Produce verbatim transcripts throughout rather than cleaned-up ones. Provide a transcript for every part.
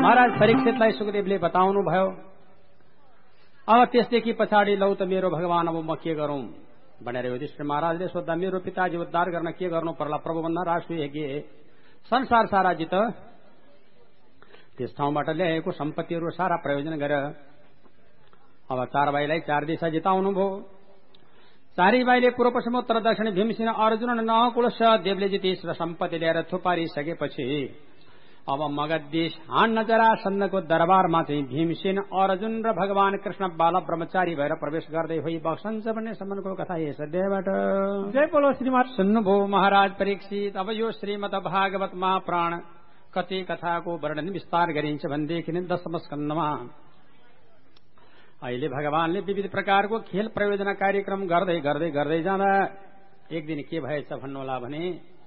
महाराज परीक्षितलाई सुखदेवले बताउनु भयो। अब त्यसदेखि पछाडि लौ त मेरो भगवान अब म के गरौं भनेर युधिष्ठिर महाराजले सोद्धा मेरो पिताजी उद्धार गर्न के गर्नु पर्ला प्रभु भन्दा राष्ट्रिय यज्ञ संसार सारा जित त्यस ठाउँबाट ल्याएको सम्पत्तिहरू सारा प्रयोजन गर। अब चार भाइलाई चार दिशा जिताउनु भयो। चारै भाइले पूर्व पश्चिम उत्तर दक्षिण भीमसेन अर्जुन नकुल सहदेवले जितेश र सम्पत्ति ल्याएर थुपारिसकेपछि अब मगध देश हान्न जरासन्धको दरबारमा चाहिँ भीमसेन अर्जुन र भगवान कृष्ण बाल ब्रह्मचारी भएर प्रवेश गर्दै होइ बक्सन्छ भन्ने सम्बन्धको कथा यस अध्यायबाट जय बोलो श्रीमद्। सुन्नुभयो महाराज परीक्षित। अब यो श्रीमद् भागवत महापुराण कति कथाको वर्णन विस्तार गरिन्छ भनेदेखि नै दशम स्कन्धमा अहिले भगवानले विविध प्रकारको खेल प्रयोजना कार्यक्रम गर्दै गर्दै गर्दै जाँदा एक दिन के भएछ भन्नुहोला भने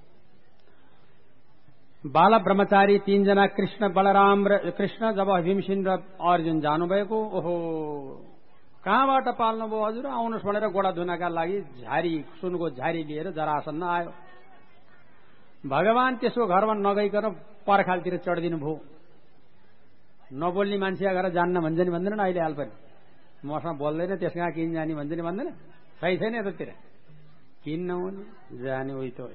बाल ब्रह्मचारी तीनजना कृष्ण बलराम र कृष्ण जब भीमसेन र अर्जुन जानुभएको ओहो कहाँबाट पाल्नुभयो हजुर आउनुहोस् भनेर गोडा धुनका लागि झारी सुनको झारी लिएर जरासन्ध आयो। भगवान त्यसको घरमा नगइकन पर्खालतिर चढिदिनु भयो। नबोल्ने मान्छे अगर जान्न भन्छ नि भन्दैन अहिले हाल पनि मसँग बोल्दैन त्यस कहाँ किन जाने भन्छ नि भन्दैन सही छैन यतातिर किन नहुने जाने उही त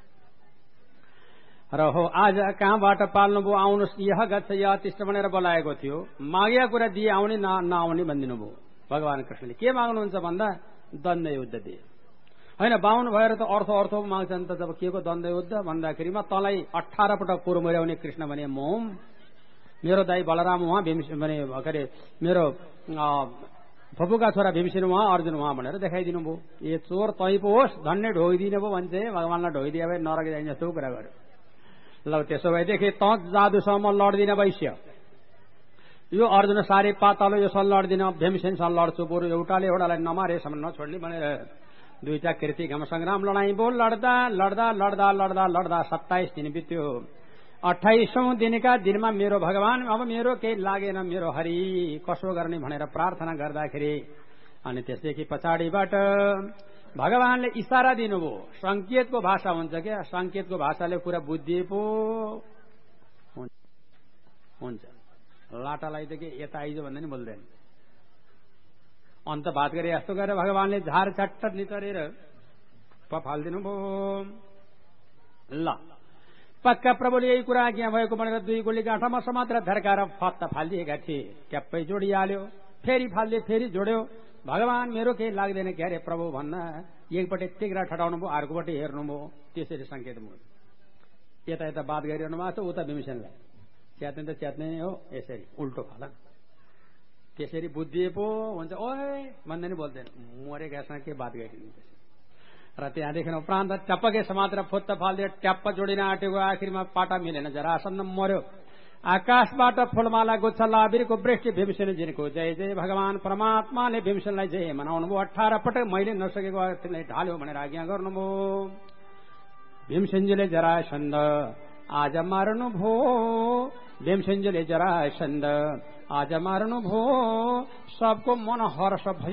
र हो आज कहाँबाट पाल्नुभयो आउनुहोस् यह गच्छ यह तिष्ठ भनेर बोलाएको थियो। मागेका कुरा दिए आउने नआउने भनिदिनु भयो भगवान कृष्णले। के माग्नुहुन्छ भन्दा द्वन्द युद्ध दिए होइन बाहुन भएर त अर्थ अर्थ माग्छन् त जब के को द्वन्द युद्ध भन्दाखेरिमा तँलाई अठार पटक कुरो मर्याउने कृष्ण भने म मेरो दाई बलराम उहाँ भीमसेन भने के अरे मेरो फुपूका छोरा भीमसेन उहाँ अर्जुन उहाँ भनेर देखाइदिनु भयो। ए चोर तै पो होस् धन्य ढोइदिनु भयो भन्छ भगवानलाई ढोइदिए भए नरक जाइन्छ जस्तो कुरा गर्यो। ल त्यसो भएदेखि त जादुसम्म लड्दिन वैश्य यो अर्जुन सारे पातलो यो सल लड्दिन भीमसेनसँग लड्छु बरु एउटाले एउटालाई नमारेसम्म नछोड्ने भनेर दुईटा कृति घम संग्राम लडाई बो लड्दा लड्दा लड्दा लड्दा लड्दा सत्ताइस दिन बित्यो। अठाइसौं दिनका दिनमा मेरो भगवान अब मेरो केही लागेन मेरो हरि कसो गर्ने भनेर प्रार्थना गर्दाखेरि अनि त्यसदेखि पछाडिबाट भगवानले इशारा दिनुभयो। संकेतको भाषा हुन्छ क्या संकेतको भाषाले कुरा बुझिए पो हुन्छ लाटालाई त के यता आइज भन्दा नि बोल्दैन अन्त बात गरे यस्तो गरेर भगवानले झार झट्ट निचरेर पफालिदिनु भयो। ल पक्का प्रभुले यही कुरा आज्ञा भएको भनेर दुई गोली गाँठामा समातेर धर्काएर फत्ता फालिदिएका थिए। ट्याप्पै जोडिहाल्यो फेरि फाल्दिए फेरि जोड्यो। भगवान मेरो केही लाग्दैन के अरे प्रभु भन्दा एकपट्टि तिग्रा ठटाउनु भयो अर्कोपट्टि हेर्नुभयो। त्यसरी संकेत भयो। यता यता बात गरिरहनु भएको छ उता भीमसेनलाई च्यात्ने त च्यात्ने हो यसरी उल्टो फल त्यसरी बुझिए पो हुन्छ ओए भन्दा नि बोल्दैन मरेकासँग के बात गरिदिनु र त्यहाँदेखि उपरान्त ट्याप्पकै समातेर फुत्त फाल्दियो ट्याप्प जोडिन आँटेको आखिरमा पाटा मिलेन जरासन्ध मर्यो। आकाशबाट फूलमाला गुच्छा लाबिरको वृष्टि भीमसेनजीको जय जय भगवान परमात्माले भीमसेनलाई जय मनाउनु भयो। अठार पटक मैले नसकेको तिमीलाई ढाल्यो भनेर आज्ञा गर्नुभयो। भीमसेनजीले जरासन्ध आज मार्नु भो भीमसेनजीले जरासन्ध आज मार्नु भो सबको मन हर्ष भयो।